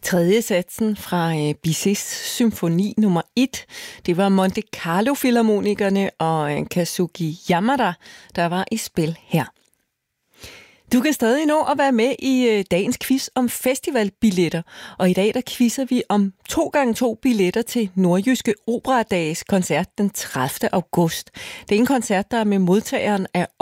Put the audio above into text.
Tredje satsen fra Bizets symfoni nummer 1. Det var Monte Carlo Filharmonikerne og Kazuki Yamada, der var i spil her. Du kan stadig nå at være med i dagens quiz om festivalbilletter. Og i dag der quizzer vi om 2x2 billetter til Nordjyske Operadages koncert den 30. august. Det er en koncert, der er med modtageren af